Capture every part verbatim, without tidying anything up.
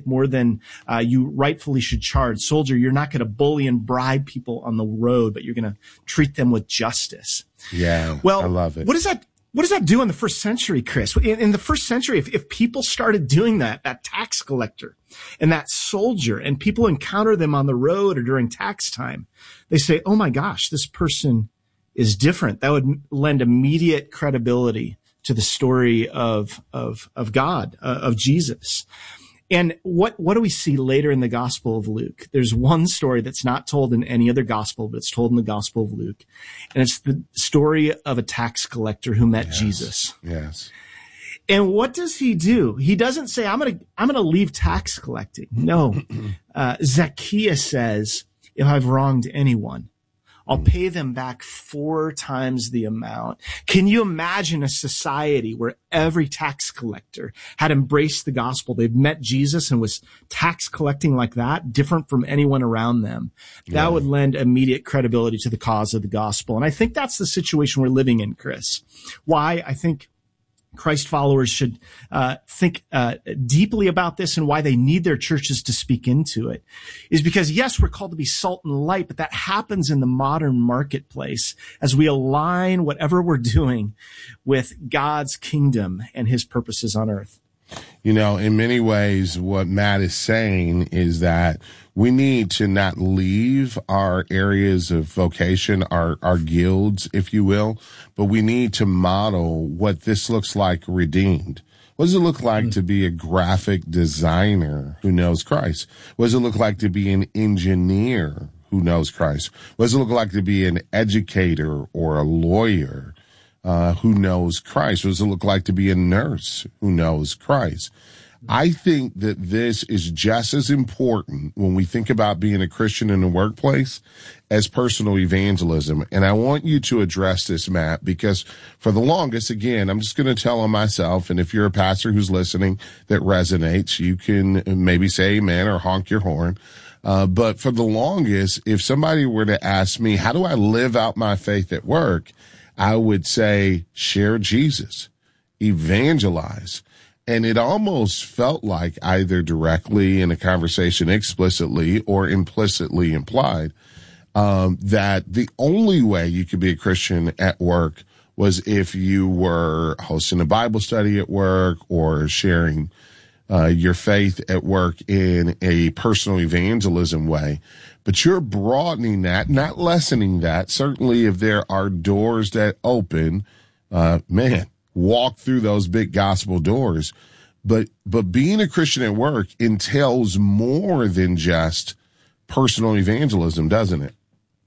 make more than uh, you rightfully should charge. Soldier, you're not going to bully and bribe people on the road, but you're going to treat them with justice. Yeah, well, I love it. What does that What does that do in the first century, Chris? In, in the first century, if, if people started doing that, that tax collector and that soldier, and people encounter them on the road or during tax time, they say, oh my gosh, this person is different. That would lend immediate credibility to the story of, of, of God, uh, of Jesus. And what, what do we see later in the Gospel of Luke? There's one story that's not told in any other gospel, but it's told in the Gospel of Luke. And it's the story of a tax collector who met yes. Jesus. Yes. And what does he do? He doesn't say, I'm going to, I'm going to leave tax collecting. No. uh, Zacchaeus says, if I've wronged anyone, I'll pay them back four times the amount. Can you imagine a society where every tax collector had embraced the gospel? They've met Jesus and was tax collecting like that, different from anyone around them. That yeah. would lend immediate credibility to the cause of the gospel. And I think that's the situation we're living in, Chris. Why? I think Christ followers should uh think uh deeply about this, and why they need their churches to speak into it is because, yes, we're called to be salt and light, but that happens in the modern marketplace as we align whatever we're doing with God's kingdom and his purposes on earth. You know, in many ways, what Matt is saying is that we need to not leave our areas of vocation, our, our guilds, if you will, but we need to model what this looks like redeemed. What does it look like mm. to be a graphic designer who knows Christ? What does it look like to be an engineer who knows Christ? What does it look like to be an educator or a lawyer Uh, who knows Christ? What does it look like to be a nurse who knows Christ? I think that this is just as important when we think about being a Christian in the workplace as personal evangelism. And I want you to address this, Matt, because for the longest, again, I'm just going to tell on myself, and if you're a pastor who's listening that resonates, you can maybe say amen or honk your horn. Uh, but for the longest, if somebody were to ask me, how do I live out my faith at work? I would say, share Jesus, evangelize. And it almost felt like either directly in a conversation explicitly or implicitly implied, um, that the only way you could be a Christian at work was if you were hosting a Bible study at work or sharing uh, your faith at work in a personal evangelism way. But you're broadening that, not lessening that. Certainly, if there are doors that open, uh, man, walk through those big gospel doors. But, but being a Christian at work entails more than just personal evangelism, doesn't it?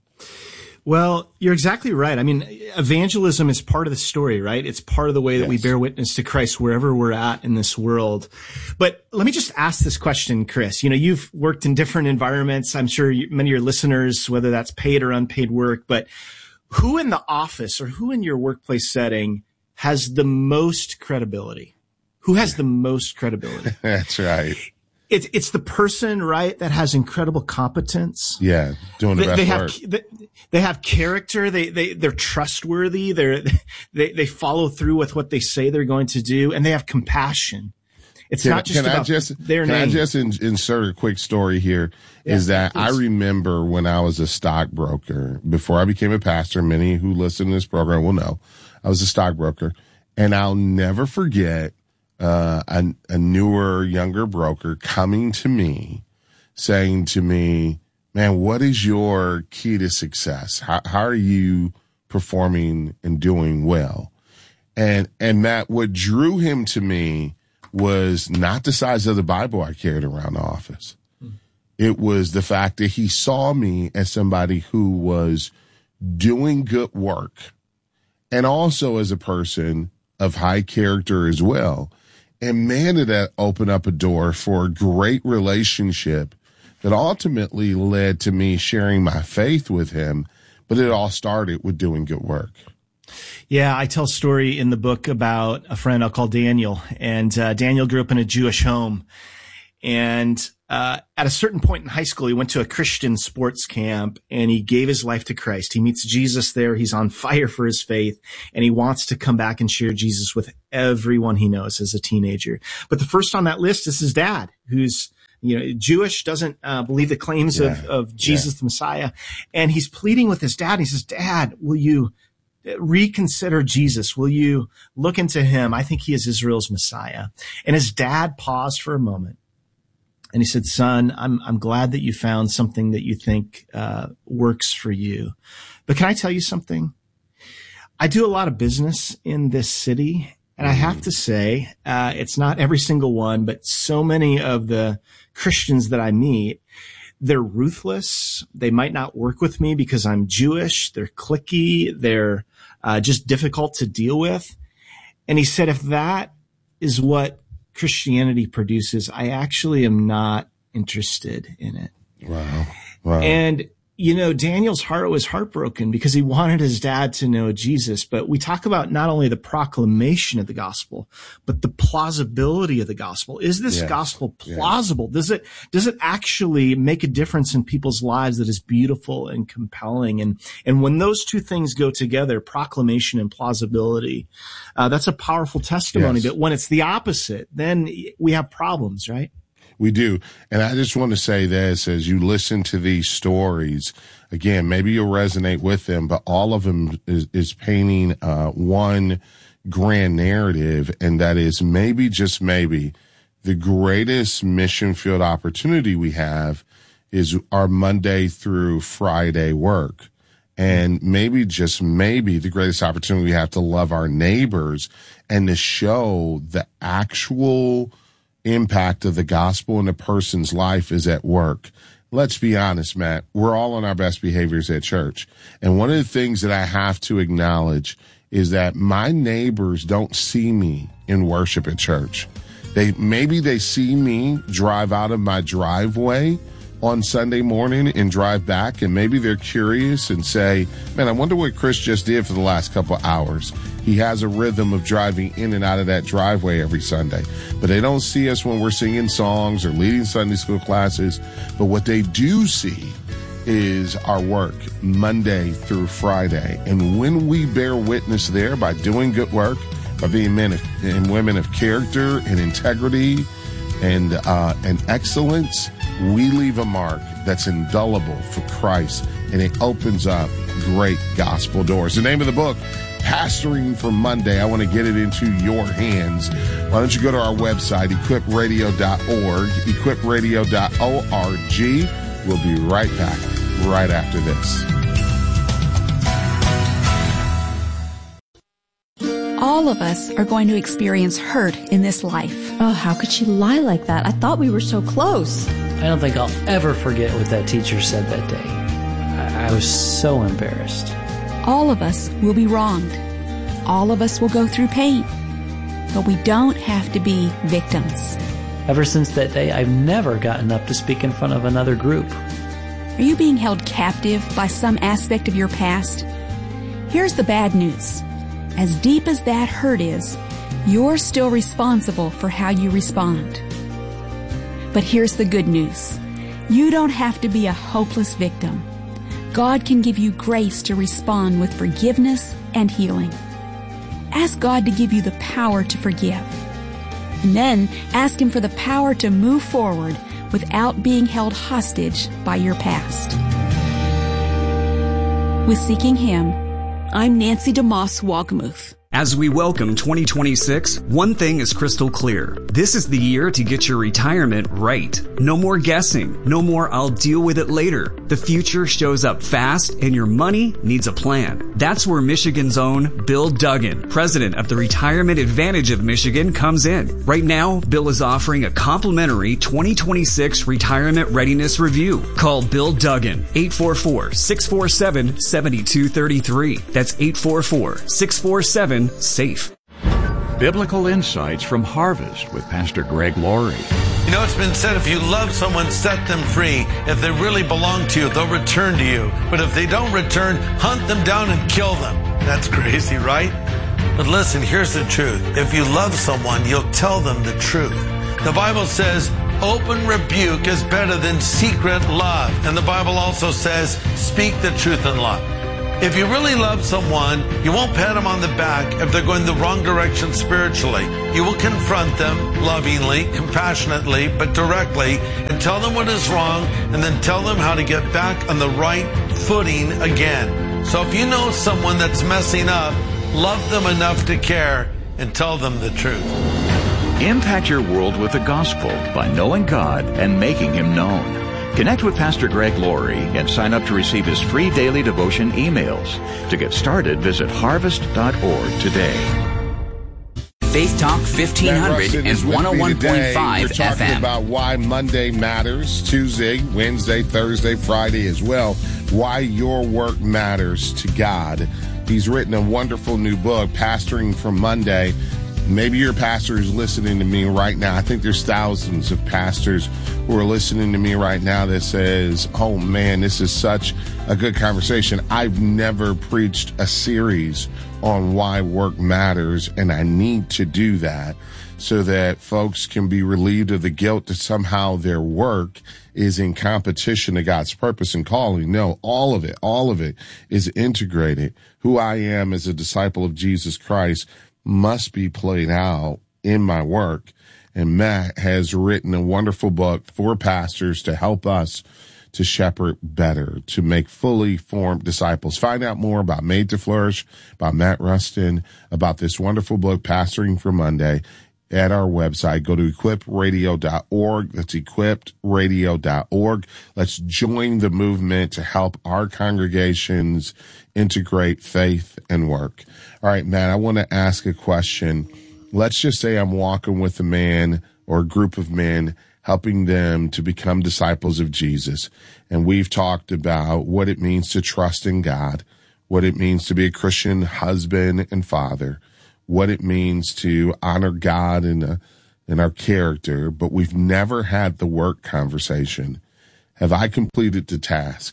Well, you're exactly right. I mean, evangelism is part of the story, right? It's part of the way that yes. we bear witness to Christ wherever we're at in this world. But let me just ask this question, Chris. You know, you've worked in different environments. I'm sure you, many of your listeners, whether that's paid or unpaid work, but who in the office or who in your workplace setting has the most credibility? Who has the most credibility? That's right. It's it's the person, right, that has incredible competence. Yeah, doing the they, best they work. Have, they, they have character. They they they're trustworthy. They're they they follow through with what they say they're going to do, and they have compassion. It's can, not just can about I just, their can name. I just in, insert a quick story here? Yeah, is that please. I remember when I was a stockbroker before I became a pastor. Many who listen to this program will know I was a stockbroker, and I'll never forget. Uh, a, a newer, younger broker coming to me saying to me, man, what is your key to success? How, how are you performing and doing well? And, and Matt, what drew him to me was not the size of the Bible I carried around the office. Hmm. It was the fact that he saw me as somebody who was doing good work and also as a person of high character as well. And man, did that open up a door for a great relationship that ultimately led to me sharing my faith with him. But it all started with doing good work. Yeah, I tell a story in the book about a friend I'll call Daniel. And uh, Daniel grew up in a Jewish home. And uh at a certain point in high school, he went to a Christian sports camp and he gave his life to Christ. He meets Jesus there. He's on fire for his faith, and he wants to come back and share Jesus with everyone he knows as a teenager. But the first on that list is his dad, who's you know, Jewish, doesn't uh, believe the claims yeah. of, of Jesus yeah. the Messiah. And he's pleading with his dad. And he says, Dad, will you reconsider Jesus? Will you look into him? I think he is Israel's Messiah. And his dad paused for a moment. And he said, son, I'm, I'm glad that you found something that you think, uh, works for you. But can I tell you something? I do a lot of business in this city. And I have to say, uh, it's not every single one, but so many of the Christians that I meet, they're ruthless. They might not work with me because I'm Jewish. They're cliquey. They're, uh, just difficult to deal with. And he said, if that is what Christianity produces, I actually am not interested in it. Wow. Wow. And, you know, Daniel's heart was heartbroken because he wanted his dad to know Jesus. But we talk about not only the proclamation of the gospel, but the plausibility of the gospel. Is this yes. gospel plausible? Yes. Does it, does it actually make a difference in people's lives that is beautiful and compelling? And, and when those two things go together, proclamation and plausibility, uh, that's a powerful testimony. Yes. But when it's the opposite, then we have problems, right? We do. And I just want to say this, as you listen to these stories, again, maybe you'll resonate with them, but all of them is, is painting uh, one grand narrative, and that is maybe, just maybe, the greatest mission field opportunity we have is our Monday through Friday work. And maybe, just maybe, the greatest opportunity we have to love our neighbors and to show the actual impact of the gospel in a person's life is at work. Let's be honest, Matt, we're all on our best behaviors at church. And one of the things that I have to acknowledge is that my neighbors don't see me in worship at church. They, maybe they see me drive out of my driveway on Sunday morning and drive back, and maybe they're curious and say, man, I wonder what Chris just did for the last couple of hours. He has a rhythm of driving in and out of that driveway every Sunday. But they don't see us when we're singing songs or leading Sunday school classes. But what they do see is our work Monday through Friday. And when we bear witness there by doing good work, by being men of, and women of character and integrity and, uh, and excellence, we leave a mark that's indelible for Christ, and it opens up great gospel doors. The name of the book, Pastoring for Monday. I want to get it into your hands. Why don't you go to our website, equip radio dot org, equip radio dot org. We'll be right back right after this. All of us are going to experience hurt in this life. Oh, how could she lie like that? I thought we were so close. I don't think I'll ever forget what that teacher said that day. I, I was so embarrassed. All of us will be wronged. All of us will go through pain. But we don't have to be victims. Ever since that day, I've never gotten up to speak in front of another group. Are you being held captive by some aspect of your past? Here's the bad news. As deep as that hurt is, you're still responsible for how you respond. But here's the good news. You don't have to be a hopeless victim. God can give you grace to respond with forgiveness and healing. Ask God to give you the power to forgive. And then ask Him for the power to move forward without being held hostage by your past. With Seeking Him, I'm Nancy DeMoss Wogmuth. As we welcome twenty twenty-six, one thing is crystal clear. This is the year to get your retirement right. No more guessing. No more I'll deal with it later. The future shows up fast and your money needs a plan. That's where Michigan's own Bill Duggan, president of the Retirement Advantage of Michigan, comes in. Right now, Bill is offering a complimentary twenty twenty-six retirement readiness review. Call Bill Duggan, eight four four, six four seven, seven two three three. That's eight four four, six four seven, SAFE. Biblical Insights from Harvest with Pastor Greg Laurie. You know, it's been said, if you love someone, set them free. If they really belong to you, they'll return to you. But if they don't return, hunt them down and kill them. That's crazy, right? But listen, here's the truth. If you love someone, you'll tell them the truth. The Bible says, open rebuke is better than secret love. And the Bible also says, speak the truth in love. If you really love someone, you won't pat them on the back if they're going the wrong direction spiritually. You will confront them lovingly, compassionately, but directly, and tell them what is wrong, and then tell them how to get back on the right footing again. So if you know someone that's messing up, love them enough to care and tell them the truth. Impact your world with the gospel by knowing God and making Him known. Connect with Pastor Greg Laurie and sign up to receive his free daily devotion emails. To get started, visit harvest dot org today. Faith Talk fifteen hundred and one oh one point five We're talking F M. about why Monday matters, Tuesday, Wednesday, Thursday, Friday as well. Why your work matters to God. He's written a wonderful new book, Pastoring from Monday. Maybe your pastor is listening to me right now. I think there's thousands of pastors who are listening to me right now that says, oh man, this is such a good conversation. I've never preached a series on why work matters, and I need to do that so that folks can be relieved of the guilt that somehow their work is in competition to God's purpose and calling. No, all of it, all of it is integrated. Who I am as a disciple of Jesus Christ must be played out in my work. And Matt has written a wonderful book for pastors to help us to shepherd better, to make fully formed disciples. Find out more about Made to Flourish, about Matt Rustin, about this wonderful book, Pastoring for Monday, at our website. Go to equipped radio dot org. That's equipped radio dot org. Let's join the movement to help our congregations integrate faith and work. All right, Matt, I want to ask a question. Let's just say I'm walking with a man or a group of men, helping them to become disciples of Jesus. And we've talked about what it means to trust in God, what it means to be a Christian husband and father, what it means to honor God in, a, in our character, but we've never had the work conversation. Have I completed the task?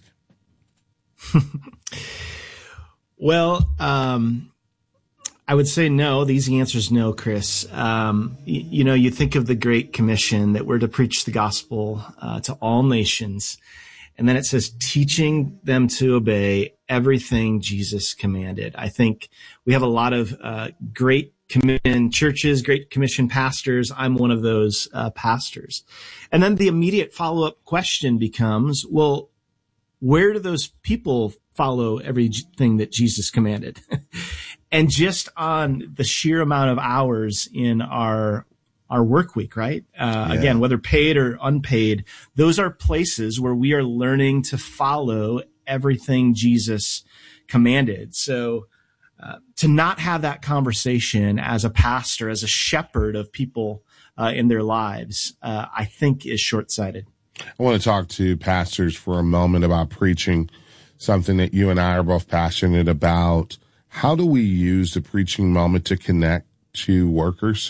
Well, um, I would say no. The easy answer is no, Chris. Um, you, you know, you think of the Great Commission that we're to preach the gospel uh, to all nations. And then it says, teaching them to obey everything Jesus commanded. I think we have a lot of uh, great commission churches, great commission pastors. I'm one of those uh, pastors. And then the immediate follow-up question becomes, well, where do those people follow everything that Jesus commanded? And just on the sheer amount of hours in our our work week, right? Uh, yeah. Again, whether paid or unpaid, those are places where we are learning to follow everything Jesus commanded. So uh, to not have that conversation as a pastor, as a shepherd of people uh, in their lives, uh, I think is short-sighted. I want to talk to pastors for a moment about preaching, something that you and I are both passionate about. How do we use the preaching moment to connect to workers?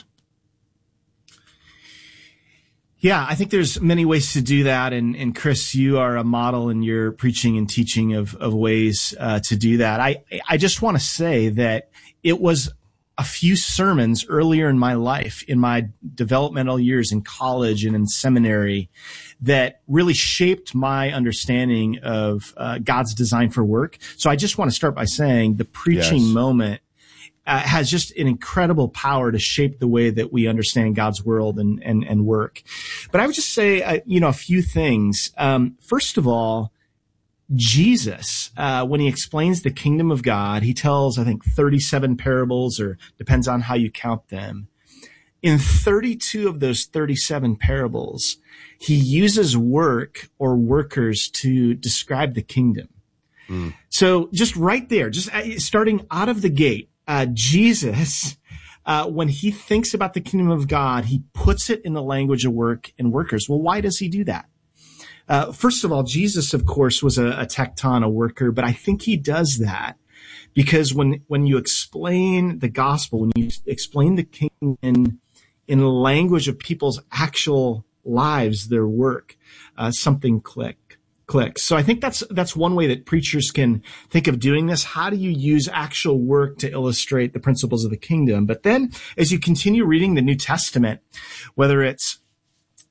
Yeah, I think there's many ways to do that. And, and Chris, you are a model in your preaching and teaching of, of ways uh, to do that. I, I just want to say that it was a few sermons earlier in my life, in my developmental years in college and in seminary, that really shaped my understanding of uh, God's design for work. So I just want to start by saying the preaching yes. moment Uh, has just an incredible power to shape the way that we understand God's world and, and, and work. But I would just say, uh, you know, a few things. Um, first of all, Jesus, uh, when he explains the kingdom of God, he tells, I think, thirty-seven parables, or depends on how you count them. In thirty-two of those thirty-seven parables, he uses work or workers to describe the kingdom. Mm. So just right there, just starting out of the gate, Uh, Jesus, uh, when he thinks about the kingdom of God, he puts it in the language of work and workers. Well, why does he do that? Uh, first of all, Jesus, of course, was a, a tekton, a worker, but I think he does that because when, when you explain the gospel, when you explain the kingdom in, in the language of people's actual lives, their work, uh, something click. clicks. So I think that's, that's one way that preachers can think of doing this. How do you use actual work to illustrate the principles of the kingdom? But then as you continue reading the New Testament, whether it's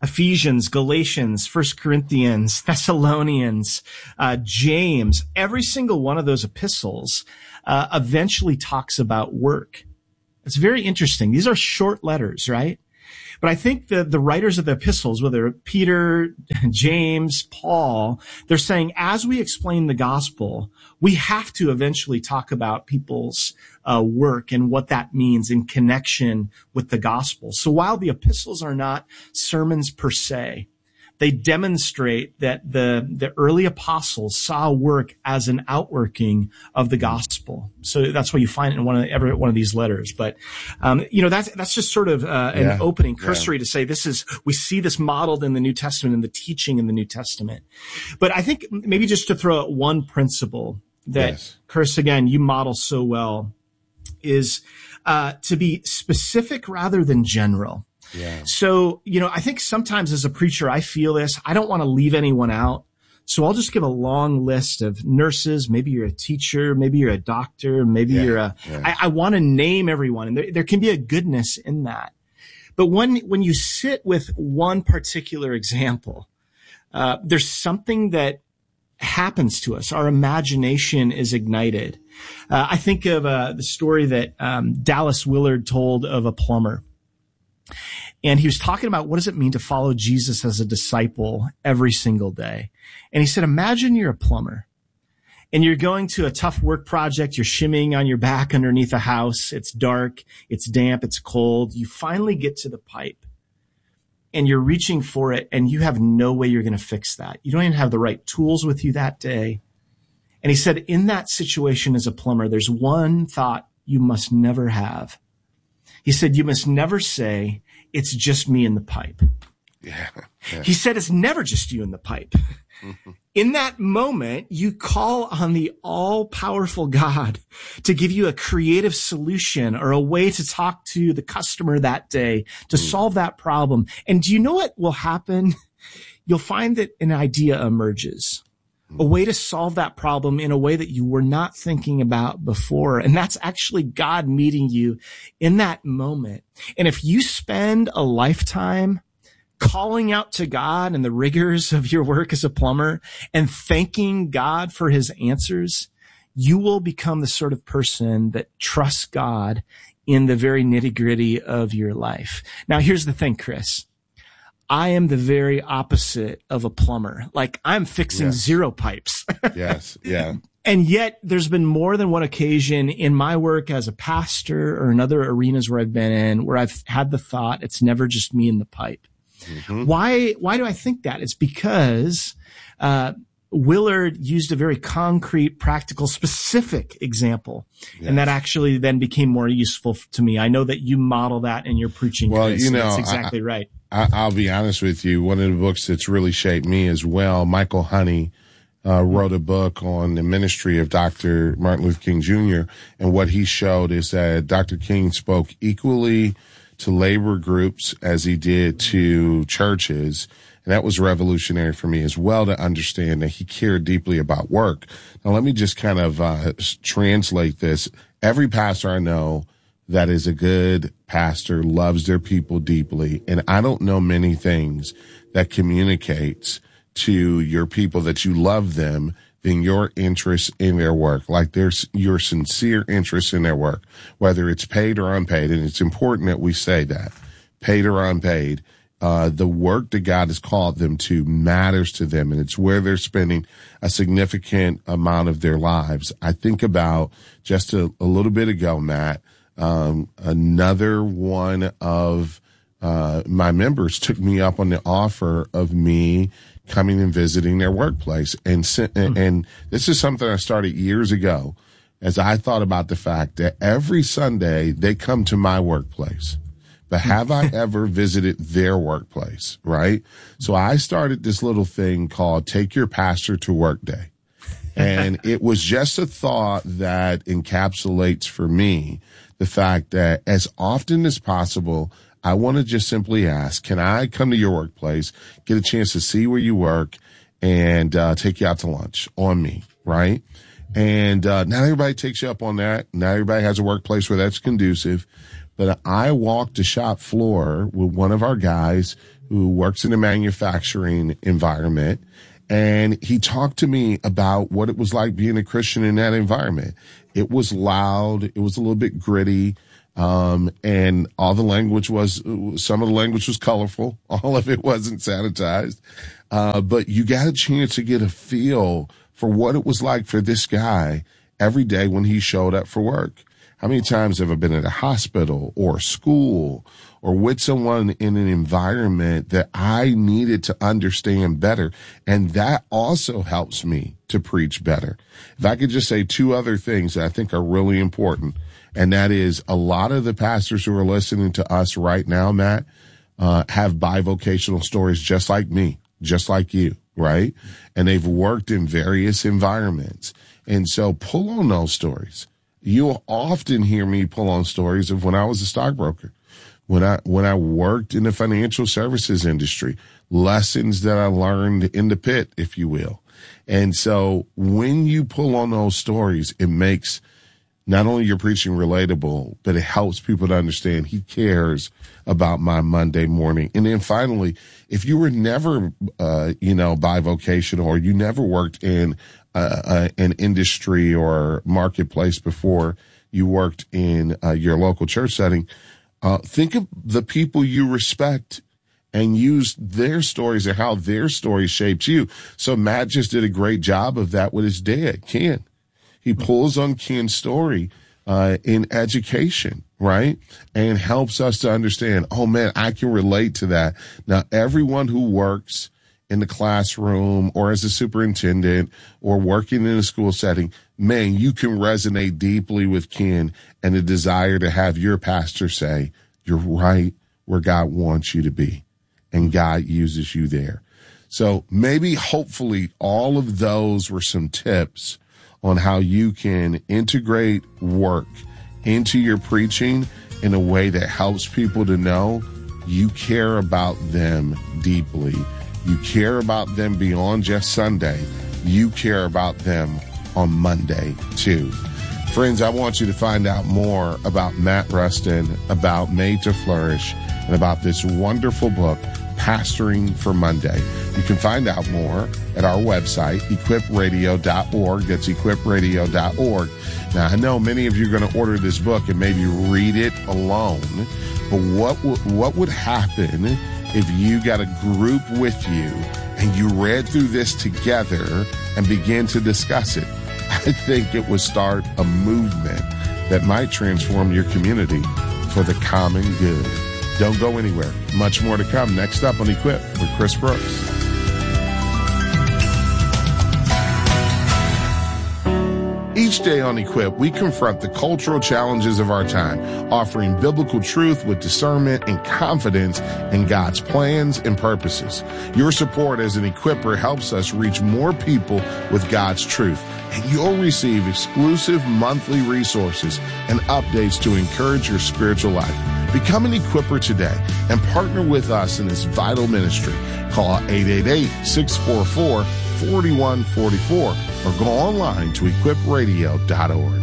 Ephesians, Galatians, First Corinthians, Thessalonians, uh, James, every single one of those epistles uh, eventually talks about work. It's very interesting. These are short letters, right? But I think the, the writers of the epistles, whether Peter, James, Paul, they're saying as we explain the gospel, we have to eventually talk about people's uh, work and what that means in connection with the gospel. So while the epistles are not sermons per se, they demonstrate that the, the early apostles saw work as an outworking of the gospel. So that's why you find it in one of the, every one of these letters. But, um, you know, that's, that's just sort of, uh, an yeah. opening cursory yeah. to say this is, we see this modeled in the New Testament and the teaching in the New Testament. But I think maybe just to throw out one principle that, yes. Chris, again, you model so well is, uh, to be specific rather than general. Yeah. So, you know, I think sometimes as a preacher, I feel this. I don't want to leave anyone out. So I'll just give a long list of nurses. Maybe you're a teacher. Maybe you're a doctor. Maybe yeah. you're a, yeah. I, I want to name everyone. And there, there can be a goodness in that. But when, when you sit with one particular example, uh, there's something that happens to us. Our imagination is ignited. Uh, I think of, uh, the story that, um, Dallas Willard told of a plumber. And he was talking about what does it mean to follow Jesus as a disciple every single day. And he said, imagine you're a plumber and you're going to a tough work project. You're shimmying on your back underneath a house. It's dark. It's damp. It's cold. You finally get to the pipe and you're reaching for it and you have no way you're going to fix that. You don't even have the right tools with you that day. And he said, in that situation as a plumber, there's one thought you must never have. He said, you must never say, it's just me in the pipe. Yeah, yeah. He said, it's never just you in the pipe. Mm-hmm. In that moment, you call on the all-powerful God to give you a creative solution or a way to talk to the customer that day to mm. solve that problem. And do you know what will happen? You'll find that an idea emerges. A way to solve that problem in a way that you were not thinking about before. And that's actually God meeting you in that moment. And if you spend a lifetime calling out to God and the rigors of your work as a plumber and thanking God for his answers, you will become the sort of person that trusts God in the very nitty-gritty of your life. Now, here's the thing, Chris. I am the very opposite of a plumber. Like I'm fixing yes. zero pipes. Yes. Yeah. And yet there's been more than one occasion in my work as a pastor or in other arenas where I've been in where I've had the thought, it's never just me in the pipe. Mm-hmm. Why, why do I think that? It's because, uh, Willard used a very concrete, practical, specific example. Yes. And that actually then became more useful to me. I know that you model that in your preaching. Well, Chris, you know, that's exactly I, right. I, I'll be honest with you. One of the books that's really shaped me as well, Michael Honey, uh, wrote a book on the ministry of Doctor Martin Luther King Junior And what he showed is that Doctor King spoke equally to labor groups as he did to churches. And that was revolutionary for me as well to understand that he cared deeply about work. Now, let me just kind of uh, translate this. Every pastor I know that is a good pastor loves their people deeply. And I don't know many things that communicates to your people that you love them than your interest in their work, like there's your sincere interest in their work, whether it's paid or unpaid. And it's important that we say that, paid or unpaid. Uh, the work that God has called them to matters to them, and it's where they're spending a significant amount of their lives. I think about just a, a little bit ago, Matt, um, another one of uh, my members took me up on the offer of me coming and visiting their workplace. And, and, and this is something I started years ago as I thought about the fact that every Sunday they come to my workplace. But have I ever visited their workplace, right? So I started this little thing called Take Your Pastor to Work Day. And it was just a thought that encapsulates for me the fact that as often as possible, I want to just simply ask, can I come to your workplace, get a chance to see where you work, and uh, take you out to lunch on me, right? And uh, not everybody takes you up on that. Not everybody has a workplace where that's conducive. but I walked the shop floor with one of our guys who works in a manufacturing environment, and he talked to me about what it was like being a Christian in that environment. It was loud. It was a little bit gritty. Um, and all the language was, some of the language was colorful. All of it wasn't sanitized. Uh, but you got a chance to get a feel for what it was like for this guy every day when he showed up for work. How many times have I been at a hospital or school or with someone in an environment that I needed to understand better? And that also helps me to preach better. If I could just say two other things that I think are really important, and that is a lot of the pastors who are listening to us right now, Matt, uh, have bivocational stories just like me, just like you, right? And they've worked in various environments. And so pull on those stories. You'll often hear me pull on stories of when I was a stockbroker, when I, when I worked in the financial services industry, lessons that I learned in the pit, if you will. And so when you pull on those stories, it makes not only your preaching relatable, but it helps people to understand he cares about my Monday morning. And then finally, if you were never, uh, you know, bivocational, or you never worked in uh, uh, an industry or marketplace before you worked in uh, your local church setting, uh, think of the people you respect and use their stories and how their story shapes you. So Matt just did a great job of that with his dad, Ken. He pulls on Ken's story uh, in education, right? And helps us to understand, oh, man, I can relate to that. Now, everyone who works in the classroom or as a superintendent or working in a school setting, man, you can resonate deeply with Ken and the desire to have your pastor say, you're right where God wants you to be, and God uses you there. So maybe, hopefully, all of those were some tips on how you can integrate work into your preaching in a way that helps people to know you care about them deeply. You care about them beyond just Sunday. You care about them on Monday, too. Friends, I want you to find out more about Matt Rustin, about Made to Flourish, and about this wonderful book, Pastoring for Monday. You can find out more at our website, equip radio dot org. That's equip radio dot org. Now, I know many of you are going to order this book and maybe read it alone, but what w- what would happen if you got a group with you and you read through this together and began to discuss it? I think it would start a movement that might transform your community for the common good. Don't go anywhere. Much more to come next up on Equip with Chris Brooks. Each day on Equip, we confront the cultural challenges of our time, offering biblical truth with discernment and confidence in God's plans and purposes. Your support as an equipper helps us reach more people with God's truth, and you'll receive exclusive monthly resources and updates to encourage your spiritual life. Become an equipper today and partner with us in this vital ministry. Call eight eight eight, six four four, four one four four or go online to equip radio dot org.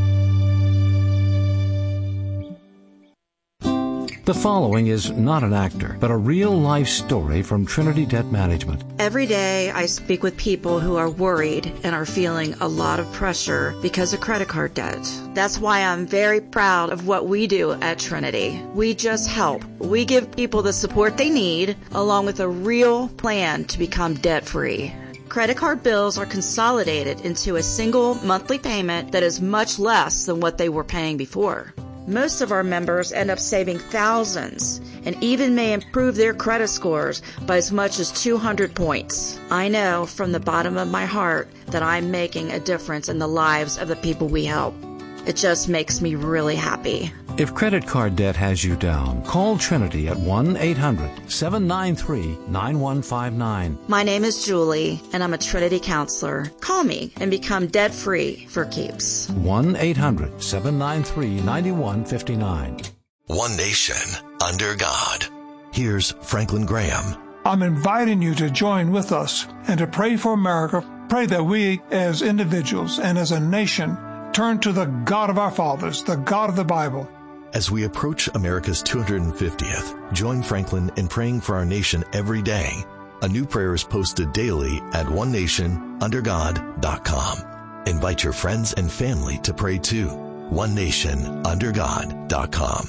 The following is not an actor, but a real-life story from Trinity Debt Management. Every day I speak with people who are worried and are feeling a lot of pressure because of credit card debt. That's why I'm very proud of what we do at Trinity. We just help. We give people the support they need, along with a real plan to become debt-free. Credit card bills are consolidated into a single monthly payment that is much less than what they were paying before. Most of our members end up saving thousands and even may improve their credit scores by as much as two hundred points. I know from the bottom of my heart that I'm making a difference in the lives of the people we help. It just makes me really happy. If credit card debt has you down, call Trinity at one eight hundred, seven nine three, nine one five nine. My name is Julie, and I'm a Trinity counselor. Call me and become debt-free for keeps. one eight hundred, seven nine three, nine one five nine. One nation under God. Here's Franklin Graham. I'm inviting you to join with us and to pray for America. Pray that we as individuals and as a nation turn to the God of our fathers, the God of the Bible, As we approach America's two hundred fiftieth, join Franklin in praying for our nation every day. A new prayer is posted daily at one nation under god dot com. Invite your friends and family to pray too. one nation under god dot com.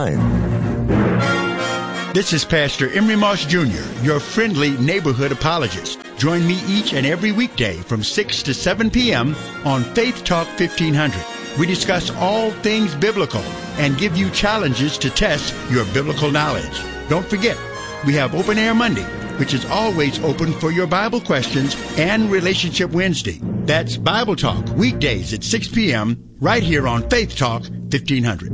This is Pastor Emery Moss Junior, your friendly neighborhood apologist. Join me each and every weekday from six to seven p.m. on Faith Talk fifteen hundred. We discuss all things biblical and give you challenges to test your biblical knowledge. Don't forget, we have Open Air Monday, which is always open for your Bible questions, and Relationship Wednesday. That's Bible Talk, weekdays at six p.m. right here on Faith Talk fifteen hundred.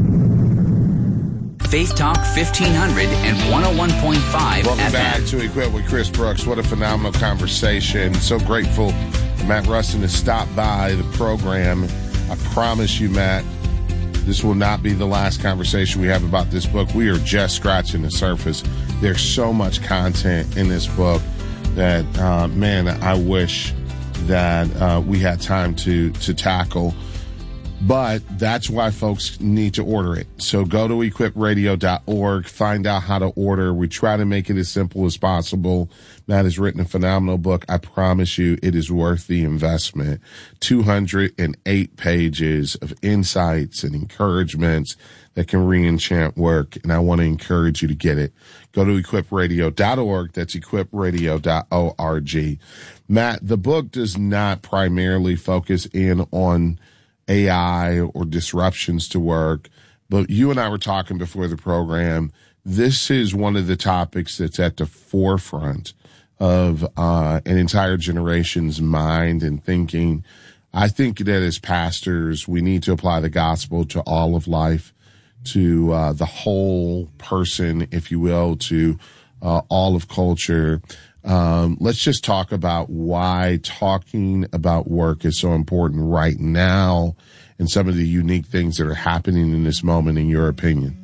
Faith Talk fifteen hundred and one oh one point five Welcome F M. back to Equip with Chris Brooks. What a phenomenal conversation. So grateful Matt Rustin has stopped by the program. I promise you, Matt, this will not be the last conversation we have about this book. We are just scratching the surface. There's so much content in this book that, uh, man, I wish that uh, we had time to to tackle. But that's why folks need to order it. So go to equip radio dot org, find out how to order. We try to make it as simple as possible. Matt has written a phenomenal book. I promise you it is worth the investment. two hundred eight pages of insights and encouragements that can re-enchant work. And I want to encourage you to get it. Go to equip radio dot org. That's equip radio dot org. Matt, the book does not primarily focus in on A I or disruptions to work, but you and I were talking before the program. This is one of the topics that's at the forefront of uh, an entire generation's mind and thinking. I think that as pastors, we need to apply the gospel to all of life, to uh, the whole person, if you will, to uh, all of culture. Um, let's just talk about why talking about work is so important right now and some of the unique things that are happening in this moment, in your opinion.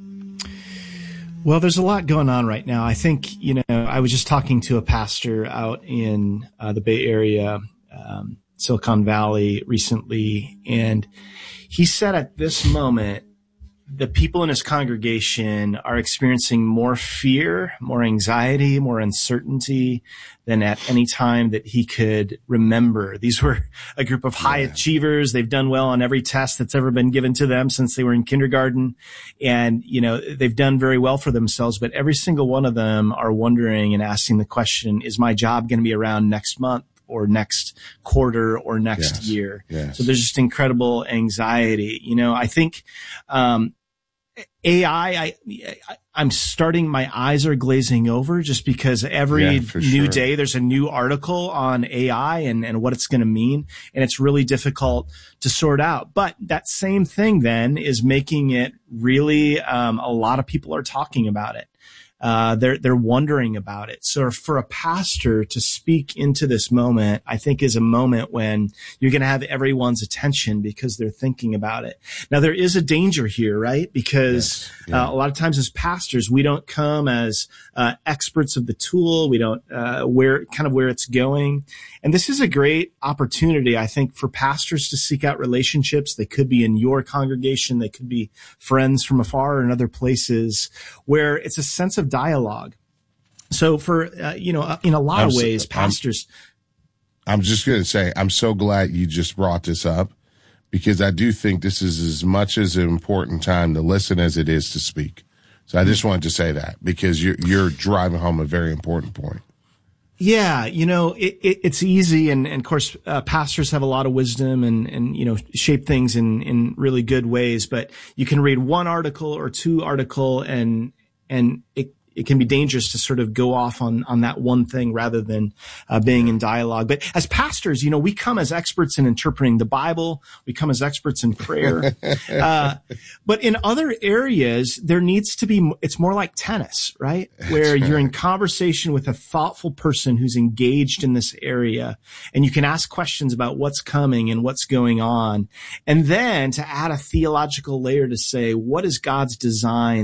Well, there's a lot going on right now. I think, you know, I was just talking to a pastor out in uh, the Bay Area, um, Silicon Valley recently, and he said at this moment, the people in his congregation are experiencing more fear, more anxiety, more uncertainty than at any time that he could remember. These were a group of high yeah. achievers. They've done well on every test that's ever been given to them since they were in kindergarten. And, you know, they've done very well for themselves, but every single one of them are wondering and asking the question, is my job going to be around next month or next quarter or next yes. year? Yes. So there's just incredible anxiety. You know, I think, um, A I, I, I, I'm starting, my eyes are glazing over just because every yeah, new sure. day there's a new article on A I and, and what it's going to mean. And it's really difficult to sort out. But that same thing then is making it really, um, a lot of people are talking about it. Uh, they're, they're wondering about it. So for a pastor to speak into this moment, I think is a moment when you're going to have everyone's attention because they're thinking about it. Now there is a danger here, right? Because yes. yeah. uh, a lot of times as pastors, we don't come as, uh, experts of the tool. We don't, uh, where, kind of where it's going. And this is a great opportunity, I think, for pastors to seek out relationships. They could be in your congregation. They could be friends from afar or in other places where it's a sense of dialogue. So for, uh, you know, in a lot I'm of ways, so, pastors. I'm, I'm just going to say, I'm so glad you just brought this up because I do think this is as much as an important time to listen as it is to speak. So I just wanted to say that because you're, you're driving home a very important point. Yeah, you know, it, it, it's easy. And, and of course, uh, pastors have a lot of wisdom and, and, you know, shape things in, in really good ways. But you can read one article or two article and, and it, it can be dangerous to sort of go off on, on that one thing rather than uh, being in dialogue. But as pastors, you know, we come as experts in interpreting the Bible. We come as experts in prayer. uh, but in other areas, there needs to be, it's more like tennis, right? Where you're in conversation with a thoughtful person who's engaged in this area and you can ask questions about what's coming and what's going on. And then to add a theological layer to say, what is God's design that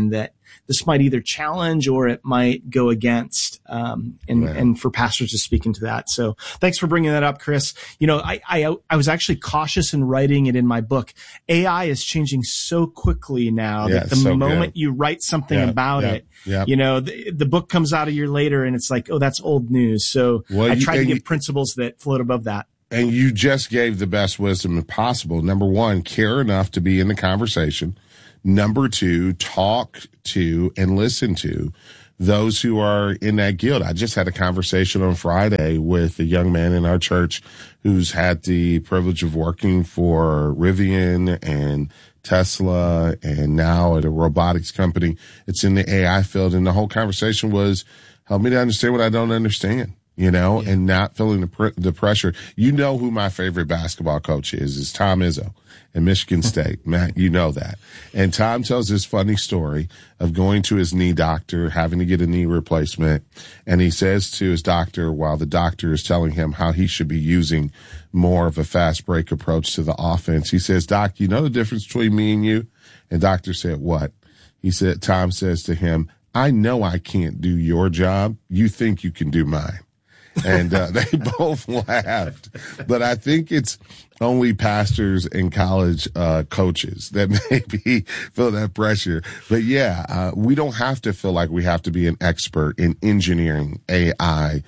this might either challenge or it might go against, um, and, right. and for pastors to speak into that. So thanks for bringing that up, Chris. You know, I, I, I was actually cautious in writing it in my book. A I is changing so quickly now yeah, that the so moment good. you write something yeah, about yeah, it, yeah. you know, the, the book comes out a year later and it's like, oh, that's old news. So well, I you, try to give you, principles that float above that. And you just gave the best wisdom possible. Number one, care enough to be in the conversation. Number two, talk to and listen to those who are in that guild. I just had a conversation on Friday with a young man in our church who's had the privilege of working for Rivian and Tesla and now at a robotics company. It's in the A I field. And the whole conversation was, help me to understand what I don't understand. You know, yeah. and not feeling the pr- the pressure. You know who my favorite basketball coach is, is Tom Izzo in Michigan State. Matt, you know that. And Tom tells this funny story of going to his knee doctor, having to get a knee replacement. And he says to his doctor, while the doctor is telling him how he should be using more of a fast break approach to the offense, he says, Doc, you know the difference between me and you? And doctor said, what? He said, Tom says to him, I know I can't do your job. You think you can do mine. And uh, they both laughed. But I think it's only pastors and college uh, coaches that maybe feel that pressure. But yeah, uh, we don't have to feel like we have to be an expert in engineering, A I,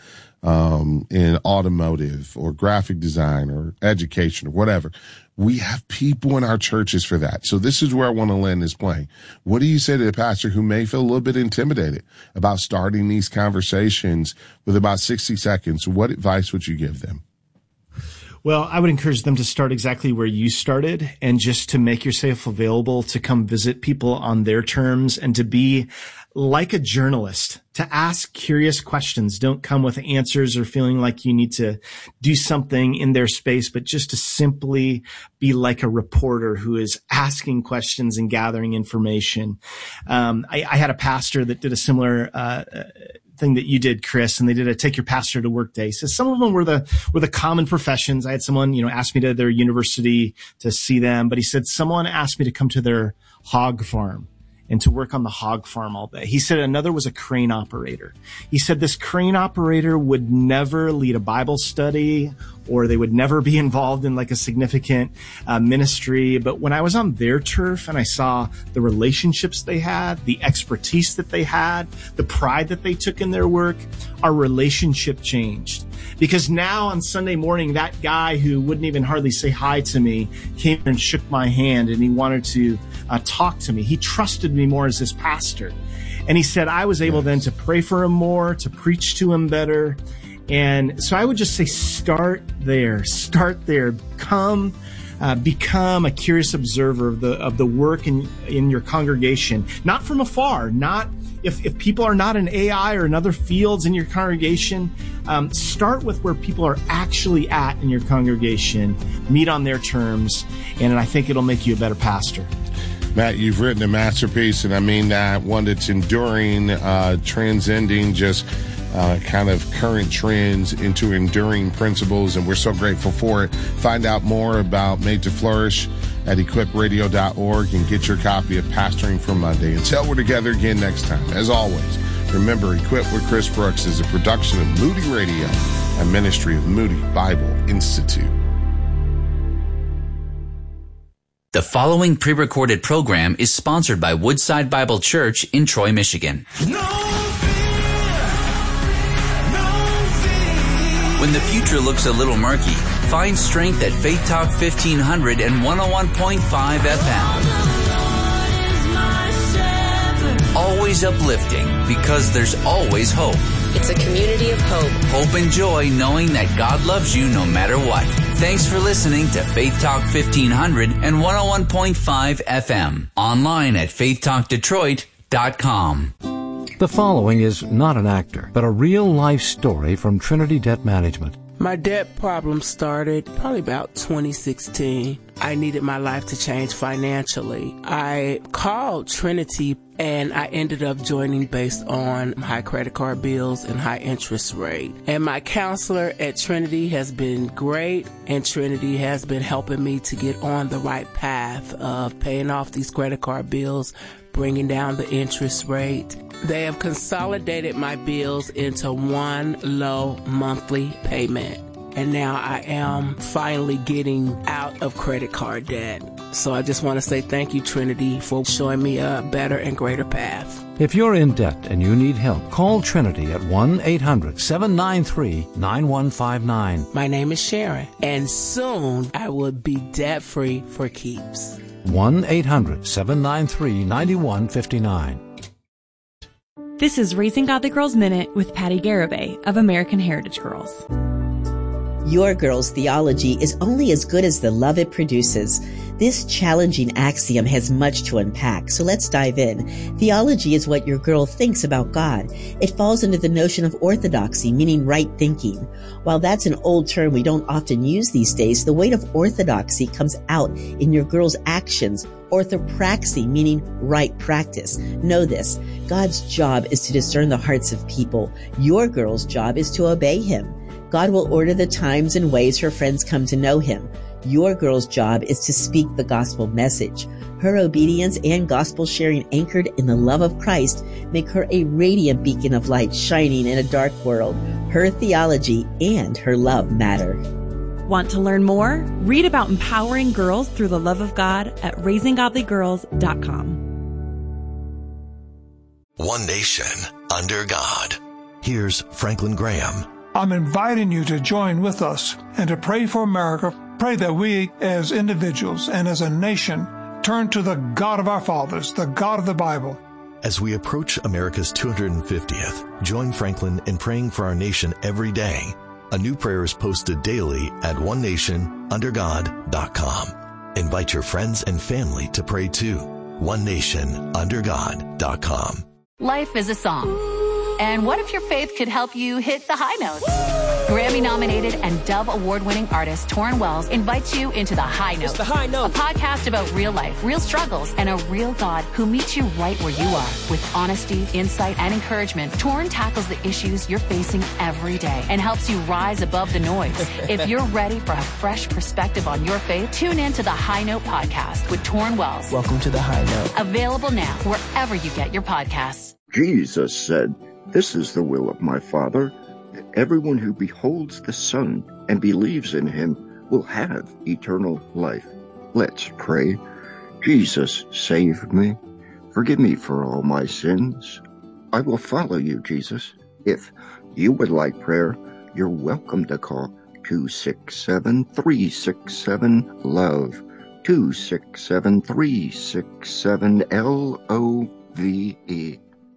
um, in automotive or graphic design or education or whatever. We have people in our churches for that. So this is where I want to land this plane. What do you say to the pastor who may feel a little bit intimidated about starting these conversations with about sixty seconds? What advice would you give them? Well, I would encourage them to start exactly where you started and just to make yourself available to come visit people on their terms and to be like a journalist, to ask curious questions. Don't come with answers or feeling like you need to do something in their space, but just to simply be like a reporter who is asking questions and gathering information. Um, I, I had a pastor that did a similar uh thing that you did, Chris, and they did a take your pastor to work day. So some of them were the were the common professions. I had someone, you know, ask me to their university to see them, but he said someone asked me to come to their hog farm and to work on the hog farm all day. He said another was a crane operator. He said this crane operator would never lead a Bible study or they would never be involved in like a significant uh, ministry. But when I was on their turf and I saw the relationships they had, the expertise that they had, the pride that they took in their work, our relationship changed. Because now on Sunday morning, that guy who wouldn't even hardly say hi to me came and shook my hand and he wanted to uh, talk to me. He trusted me more as his pastor. And he said I was able then to pray for him more, to preach to him better. And so I would just say start there, start there. Come, uh, become a curious observer of the of the work in, in your congregation, not from afar, not If, if people are not in A I or in other fields in your congregation, um, start with where people are actually at in your congregation, meet on their terms, and I think it'll make you a better pastor. Matt, you've written a masterpiece, and I mean that, one that's enduring, uh, transcending just uh, kind of current trends into enduring principles, and we're so grateful for it. Find out more about Made to Flourish at equip radio dot org and get your copy of Pastoring for Monday. Until we're together again next time, as always, remember, Equip with Chris Brooks is a production of Moody Radio, a ministry of Moody Bible Institute. The following pre-recorded program is sponsored by Woodside Bible Church in Troy, Michigan. No fear, no fear. When the future looks a little murky, find strength at Faith Talk fifteen hundred and one oh one point five F M. Always uplifting, because there's always hope. It's a community of hope. Hope and joy knowing that God loves you no matter what. Thanks for listening to Faith Talk fifteen hundred and one oh one point five F M. Online at faith talk detroit dot com. The following is not an actor, but a real-life story from Trinity Debt Management. My debt problem started probably about twenty sixteen. I needed my life to change financially. I called Trinity and I ended up joining based on high credit card bills and high interest rate. And my counselor at Trinity has been great, and Trinity has been helping me to get on the right path of paying off these credit card bills, bringing down the interest rate. They have consolidated my bills into one low monthly payment. And now I am finally getting out of credit card debt. So I just want to say thank you, Trinity, for showing me a better and greater path. If you're in debt and you need help, call Trinity at one eight hundred seven nine three nine one five nine. My name is Sharon, and soon I will be debt-free for keeps. one eight hundred seven nine three nine one five nine. This is Raising Godly Girls Minute with Patty Garibay of American Heritage Girls. Your girl's theology is only as good as the love it produces. This challenging axiom has much to unpack, so let's dive in. Theology is what your girl thinks about God. It falls under the notion of orthodoxy, meaning right thinking. While that's an old term we don't often use these days, the weight of orthodoxy comes out in your girl's actions. Orthopraxy, meaning right practice. Know this, God's job is to discern the hearts of people. Your girl's job is to obey Him. God will order the times and ways her friends come to know Him. Your girl's job is to speak the gospel message. Her obedience and gospel sharing anchored in the love of Christ make her a radiant beacon of light shining in a dark world. Her theology and her love matter. Want to learn more? Read about empowering girls through the love of God at raising godly girls dot com. One nation under God. Here's Franklin Graham. I'm inviting you to join with us and to pray for America. Pray that we as individuals and as a nation turn to the God of our fathers, the God of the Bible. As we approach America's two hundred fiftieth, join Franklin in praying for our nation every day. A new prayer is posted daily at one nation under god dot com. Invite your friends and family to pray too. one nation under god dot com. Life is a song. And what if your faith could help you hit the high notes? Grammy-nominated and Dove Award-winning artist Torrin Wells invites you into The High Note. It's The High Note. A podcast about real life, real struggles, and a real God who meets you right where you are. With honesty, insight, and encouragement, Torrin tackles the issues you're facing every day and helps you rise above the noise. If you're ready for a fresh perspective on your faith, tune in to The High Note podcast with Torrin Wells. Welcome to The High Note. Available now wherever you get your podcasts. Jesus said, "This is the will of my Father, that everyone who beholds the Son and believes in Him will have eternal life." Let's pray. Jesus, save me. Forgive me for all my sins. I will follow you, Jesus. If you would like prayer, you're welcome to call two six seven, three six seven, LOVE, two six seven, three six seven, L O V E.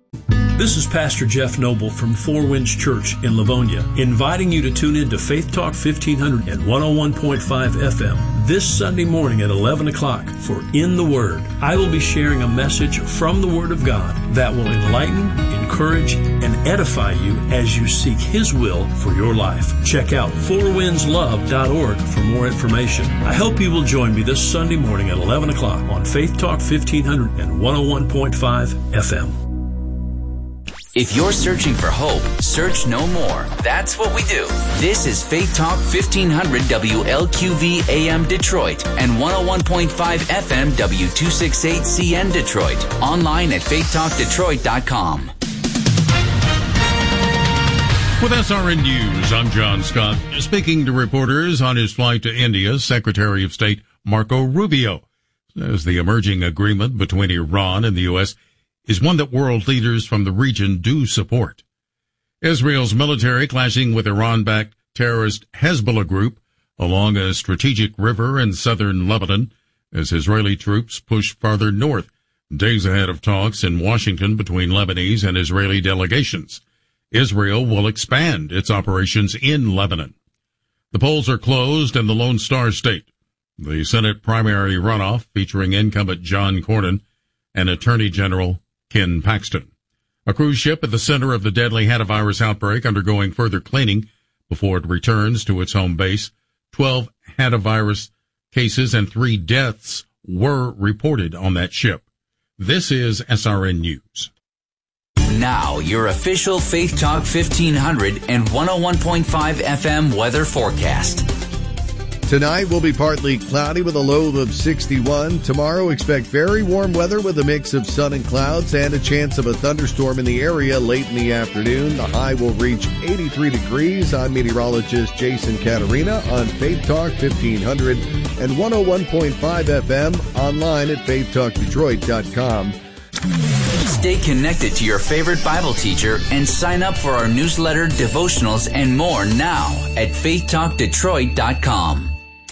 This is Pastor Jeff Noble from Four Winds Church in Livonia, inviting you to tune in to Faith Talk fifteen hundred and one oh one point five F M this Sunday morning at eleven o'clock for In the Word. I will be sharing a message from the Word of God that will enlighten, encourage, and edify you as you seek His will for your life. Check out four winds love dot org for more information. I hope you will join me this Sunday morning at eleven o'clock on Faith Talk fifteen hundred and one oh one point five F M. If you're searching for hope, search no more. That's what we do. This is Faith Talk fifteen hundred W L Q V A M Detroit and one oh one point five F M W two sixty-eight C N Detroit. Online at faith talk detroit dot com. With S R N News, I'm John Scott. Speaking to reporters on his flight to India, Secretary of State Marco Rubio says the emerging agreement between Iran and the U S is one that world leaders from the region do support. Israel's military clashing with Iran-backed terrorist Hezbollah group along a strategic river in southern Lebanon as Israeli troops push farther north, days ahead of talks in Washington between Lebanese and Israeli delegations. Israel will expand its operations in Lebanon. The polls are closed in the Lone Star State. The Senate primary runoff featuring incumbent John Cornyn and Attorney General Ken Paxton. A cruise ship at the center of the deadly hantavirus outbreak undergoing further cleaning before it returns to its home base. Twelve hantavirus cases and three deaths were reported on that ship. This is S R N News. Now, your official Faith Talk fifteen hundred and one oh one point five F M weather forecast. Tonight will be partly cloudy with a low of sixty-one. Tomorrow, expect very warm weather with a mix of sun and clouds and a chance of a thunderstorm in the area late in the afternoon. The high will reach eighty-three degrees. I'm meteorologist Jason Caterina on Faith Talk fifteen hundred and one oh one point five F M, online at faith talk detroit dot com. Stay connected to your favorite Bible teacher and sign up for our newsletter, devotionals, and more now at faith talk detroit dot com.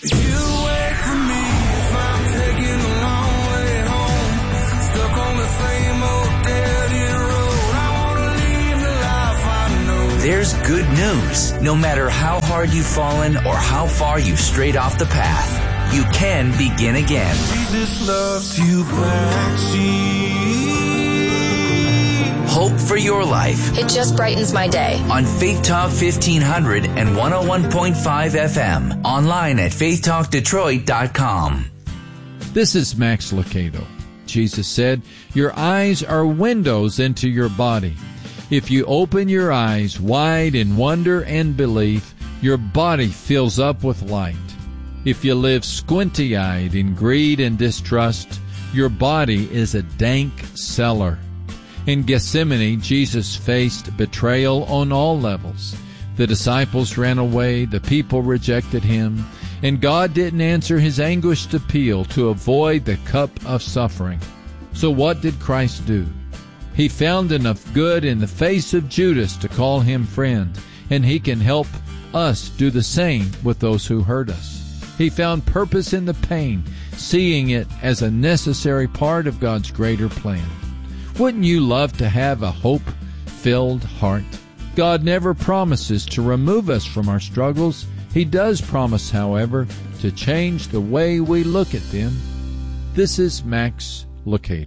There's good news. No matter how hard you've fallen or how far you've strayed off the path, you can begin again. Jesus loves you back. Hope for your life. It just brightens my day. On Faith Talk fifteen hundred and one oh one point five F M. Online at faith talk detroit dot com. This is Max Lucado. Jesus said, "Your eyes are windows into your body. If you open your eyes wide in wonder and belief, your body fills up with light. If you live squinty-eyed in greed and distrust, your body is a dank cellar." In Gethsemane, Jesus faced betrayal on all levels. The disciples ran away, the people rejected him, and God didn't answer his anguished appeal to avoid the cup of suffering. So what did Christ do? He found enough good in the face of Judas to call him friend, and he can help us do the same with those who hurt us. He found purpose in the pain, seeing it as a necessary part of God's greater plan. Wouldn't you love to have a hope-filled heart? God never promises to remove us from our struggles. He does promise, however, to change the way we look at them. This is Max Lucado.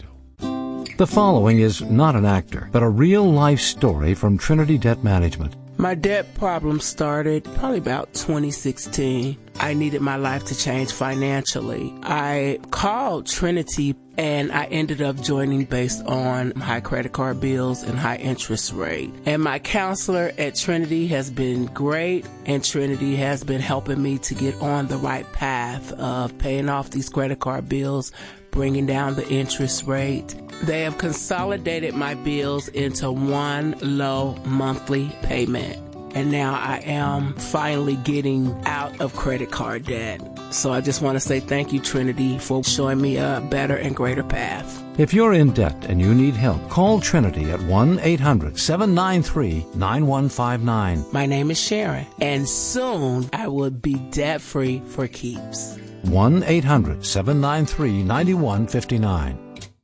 The following is not an actor, but a real-life story from Trinity Debt Management. My debt problem started probably about twenty sixteen. I needed my life to change financially. I called Trinity and I ended up joining based on high credit card bills and high interest rate. And my counselor at Trinity has been great, and Trinity has been helping me to get on the right path of paying off these credit card bills, bringing down the interest rate. They have consolidated my bills into one low monthly payment. And now I am finally getting out of credit card debt. So I just want to say thank you, Trinity, for showing me a better and greater path. If you're in debt and you need help, call Trinity at one eight hundred seven nine three nine one five nine. My name is Sharon, and soon I will be debt-free for keeps. one eight hundred seven nine three nine one five nine.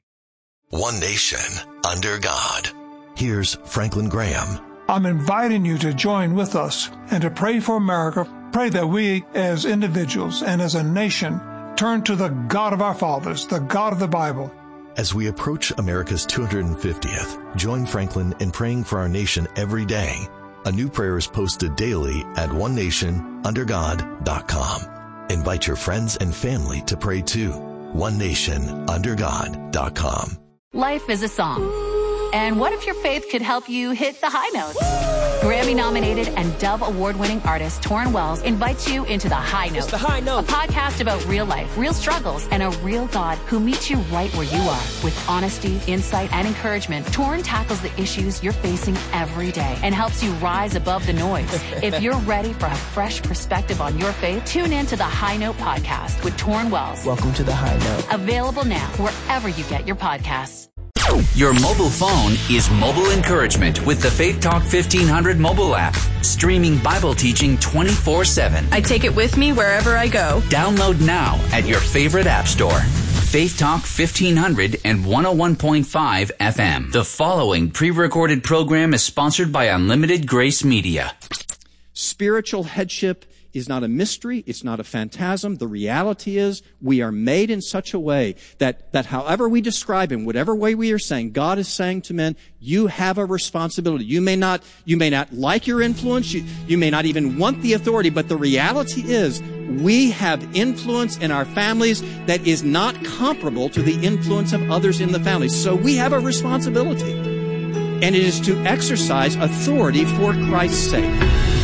One nation under God. Here's Franklin Graham. I'm inviting you to join with us and to pray for America. Pray that we as individuals and as a nation turn to the God of our fathers, the God of the Bible. As we approach America's two hundred fiftieth, join Franklin in praying for our nation every day. A new prayer is posted daily at one nation under god dot com. Invite your friends and family to pray too. one nation under god dot com. Life is a song. And what if your faith could help you hit the high notes? Grammy-nominated and Dove Award-winning artist Torrin Wells invites you into The High Note. It's The High Note. A podcast about real life, real struggles, and a real God who meets you right where you are. With honesty, insight, and encouragement, Torrin tackles the issues you're facing every day and helps you rise above the noise. If you're ready for a fresh perspective on your faith, tune in to The High Note podcast with Torrin Wells. Welcome to The High Note. Available now wherever you get your podcasts. Your mobile phone is mobile encouragement with the Faith Talk fifteen hundred mobile app. Streaming Bible teaching twenty-four seven. I take it with me wherever I go. Download now at your favorite app store. Faith Talk fifteen hundred and one oh one point five F M. The following pre-recorded program is sponsored by Unlimited Grace Media. Spiritual headship is not a mystery. It's not a phantasm. The reality is we are made in such a way that, that however we describe in whatever way we are saying, God is saying to men, you have a responsibility. You may not, you may not like your influence. You, you may not even want the authority, but the reality is we have influence in our families that is not comparable to the influence of others in the family. So we have a responsibility, and it is to exercise authority for Christ's sake.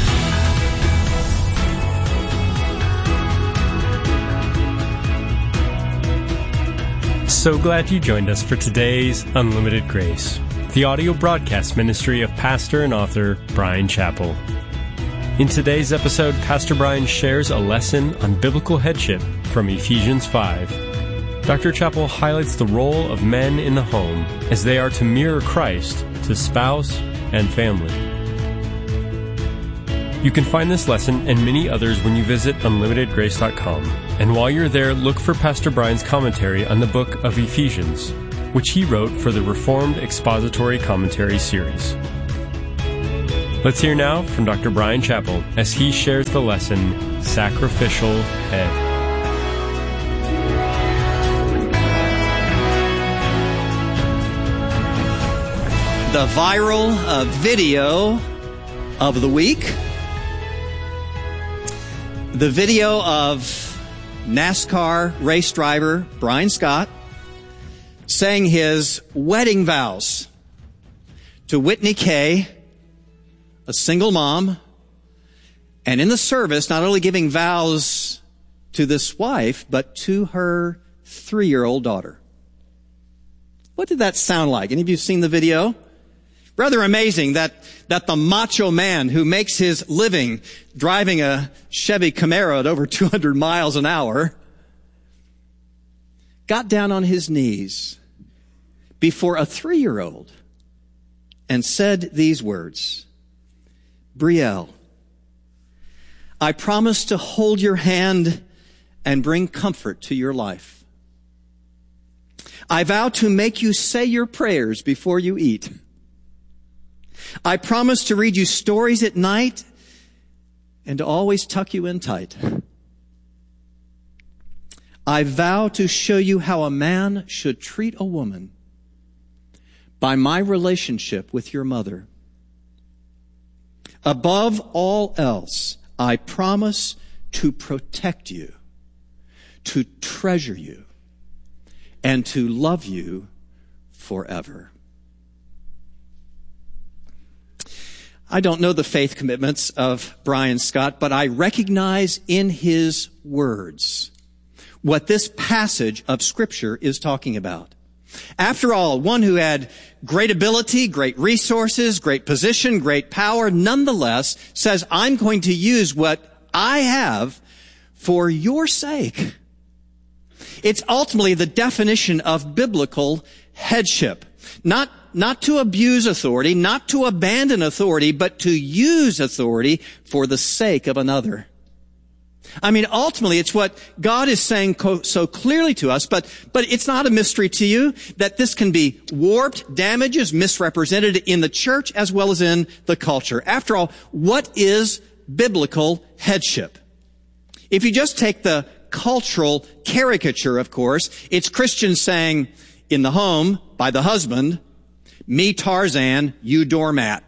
So glad you joined us for today's Unlimited Grace, the audio broadcast ministry of pastor and author Bryan Chapell. In today's episode, Pastor Bryan shares a lesson on biblical headship from Ephesians five. Doctor Chapell highlights the role of men in the home as they are to mirror Christ to spouse and family. You can find this lesson and many others when you visit unlimited grace dot com. And while you're there, look for Pastor Bryan's commentary on the book of Ephesians, which he wrote for the Reformed Expository Commentary series. Let's hear now from Doctor Bryan Chapell as he shares the lesson, Sacrificial Head. The viral uh, video of the week. The video of NASCAR race driver Brian Scott saying his wedding vows to Whitney Kay, a single mom, and in the service not only giving vows to this wife, but to her three-year-old daughter. What did that sound like? Any of you seen the video? Rather amazing that, that the macho man who makes his living driving a Chevy Camaro at over two hundred miles an hour got down on his knees before a three-year-old and said these words, Brielle, I promise to hold your hand and bring comfort to your life. I vow to make you say your prayers before you eat. I promise to read you stories at night and to always tuck you in tight. I vow to show you how a man should treat a woman by my relationship with your mother. Above all else, I promise to protect you, to treasure you, and to love you forever. I don't know the faith commitments of Brian Scott, but I recognize in his words what this passage of Scripture is talking about. After all, one who had great ability, great resources, great position, great power, nonetheless says, I'm going to use what I have for your sake. It's ultimately the definition of biblical headship. Not Not to abuse authority, not to abandon authority, but to use authority for the sake of another. I mean, ultimately, it's what God is saying co- so clearly to us, but, but it's not a mystery to you that this can be warped, damages, misrepresented in the church as well as in the culture. After all, what is biblical headship? If you just take the cultural caricature, of course, it's Christians saying in the home by the husband, me Tarzan, you doormat.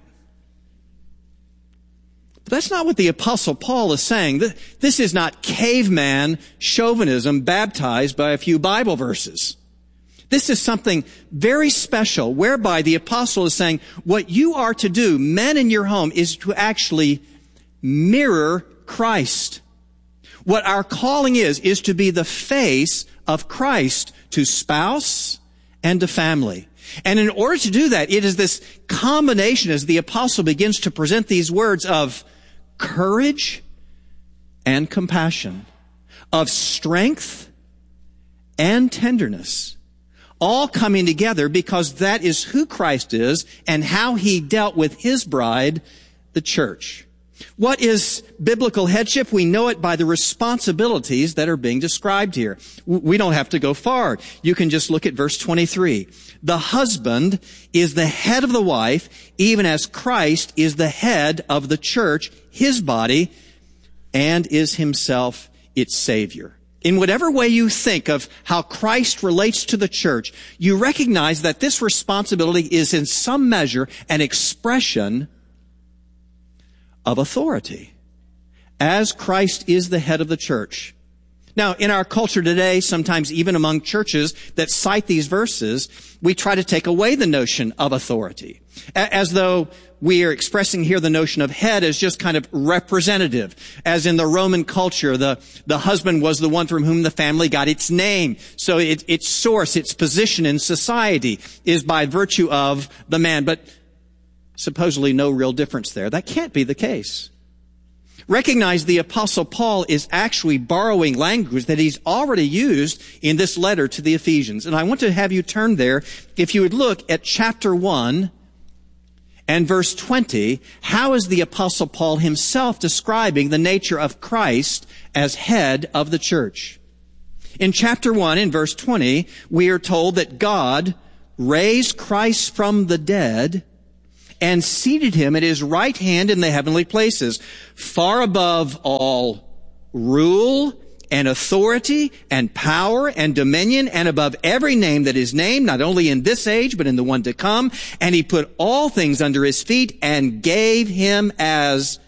But that's not what the Apostle Paul is saying. This is not caveman chauvinism baptized by a few Bible verses. This is something very special whereby the Apostle is saying what you are to do, men in your home, is to actually mirror Christ. What our calling is, is to be the face of Christ to spouse and to family. And in order to do that, it is this combination as the apostle begins to present these words of courage and compassion, of strength and tenderness, all coming together because that is who Christ is and how he dealt with his bride, the church. What is biblical headship? We know it by the responsibilities that are being described here. We don't have to go far. You can just look at verse twenty-three. The husband is the head of the wife, even as Christ is the head of the church, his body, and is himself its Savior. In whatever way you think of how Christ relates to the church, you recognize that this responsibility is in some measure an expression of authority, as Christ is the head of the church. Now, in our culture today, sometimes even among churches that cite these verses, we try to take away the notion of authority, as though we are expressing here the notion of head as just kind of representative. As in the Roman culture, the, the husband was the one from whom the family got its name. So it, its source, its position in society is by virtue of the man. But supposedly no real difference there. That can't be the case. Recognize the Apostle Paul is actually borrowing language that he's already used in this letter to the Ephesians. And I want to have you turn there. If you would look at chapter one and verse twenty, how is the Apostle Paul himself describing the nature of Christ as head of the church? In chapter one, in verse twenty, we are told that God raised Christ from the dead and seated him at his right hand in the heavenly places, far above all rule and authority and power and dominion, and above every name that is named, not only in this age, but in the one to come. And he put all things under his feet and gave him as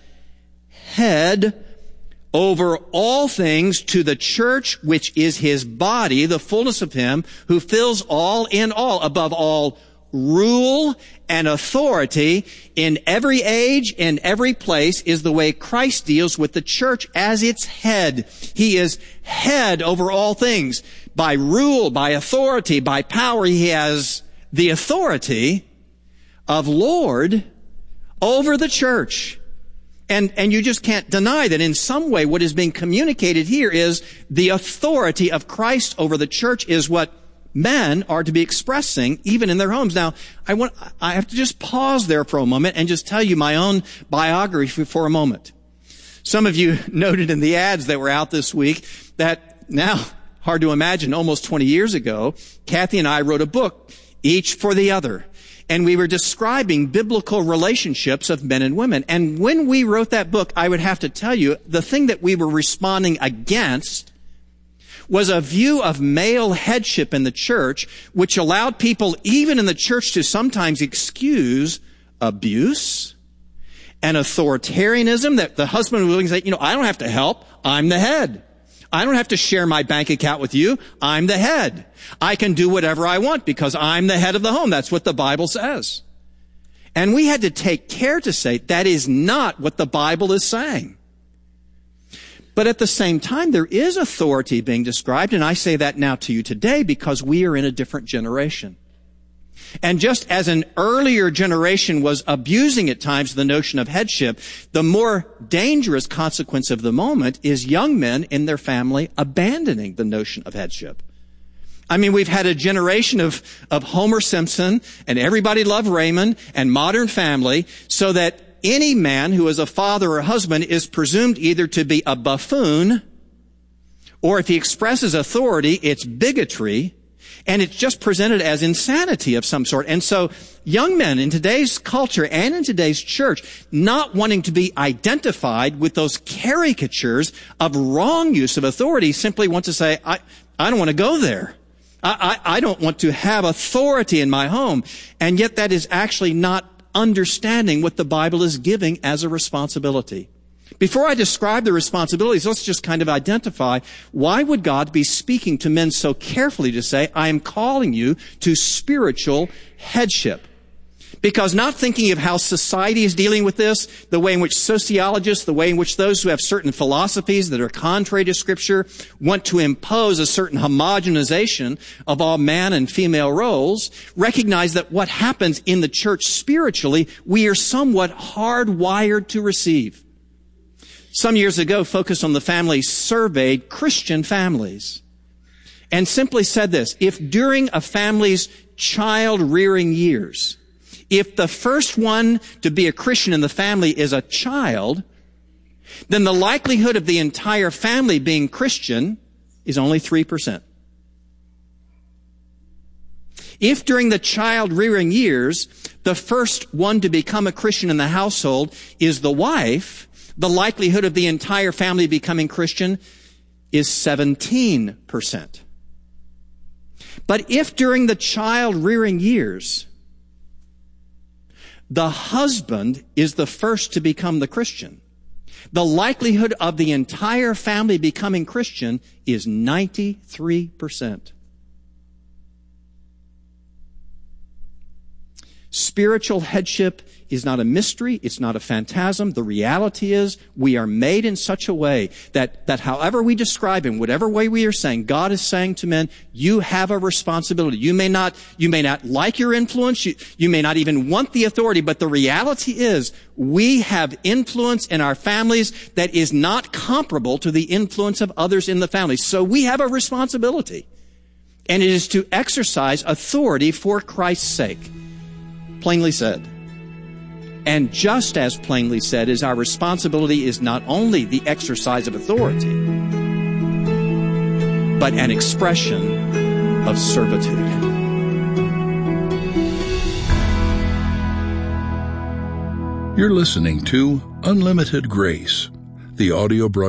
head over all things to the church, which is his body, the fullness of him who fills all in all, above all rule and authority in every age, in every place, is the way Christ deals with the church as its head. He is head over all things. By rule, by authority, by power, he has the authority of Lord over the church. And, and you just can't deny that in some way what is being communicated here is the authority of Christ over the church is what men are to be expressing even in their homes. Now, I want, I have to just pause there for a moment and just tell you my own biography for a moment. Some of you noted in the ads that were out this week that now, hard to imagine, almost twenty years ago, Kathy and I wrote a book, Each for the Other. And we were describing biblical relationships of men and women. And when we wrote that book, I would have to tell you, the thing that we were responding against was a view of male headship in the church, which allowed people, even in the church, to sometimes excuse abuse and authoritarianism, that the husband was willing to say, you know, I don't have to help. I'm the head. I don't have to share my bank account with you. I'm the head. I can do whatever I want because I'm the head of the home. That's what the Bible says. And we had to take care to say that is not what the Bible is saying. But at the same time, there is authority being described, and I say that now to you today because we are in a different generation. And just as an earlier generation was abusing at times the notion of headship, the more dangerous consequence of the moment is young men in their family abandoning the notion of headship. I mean, we've had a generation of, of Homer Simpson and Everybody Loved Raymond and Modern Family, so that any man who is a father or husband is presumed either to be a buffoon, or if he expresses authority, it's bigotry, and it's just presented as insanity of some sort. And so young men in today's culture and in today's church, not wanting to be identified with those caricatures of wrong use of authority, simply want to say, I, I don't want to go there. I, I, I don't want to have authority in my home. And yet that is actually not understanding what the Bible is giving as a responsibility. Before I describe the responsibilities, let's just kind of identify, why would God be speaking to men so carefully to say, I am calling you to spiritual headship? Because not thinking of how society is dealing with this, the way in which sociologists, the way in which those who have certain philosophies that are contrary to Scripture want to impose a certain homogenization of all man and female roles, recognize that what happens in the church spiritually, we are somewhat hardwired to receive. Some years ago, Focus on the Family surveyed Christian families and simply said this: if during a family's child-rearing years, if the first one to be a Christian in the family is a child, then the likelihood of the entire family being Christian is only three percent. If during the child rearing years, the first one to become a Christian in the household is the wife, the likelihood of the entire family becoming Christian is seventeen percent. But if during the child rearing years, the husband is the first to become the Christian, the likelihood of the entire family becoming Christian is ninety-three percent. Spiritual headship is not a mystery. It's not a phantasm. The reality is we are made in such a way that, that however we describe him, whatever way we are saying, God is saying to men, you have a responsibility. You may not, you may not like your influence. You, you may not even want the authority, but the reality is we have influence in our families that is not comparable to the influence of others in the family. So we have a responsibility. And it is to exercise authority for Christ's sake. Plainly said. And just as plainly said is our responsibility is not only the exercise of authority, but an expression of servitude. You're listening to Unlimited Grace, the audio broadcast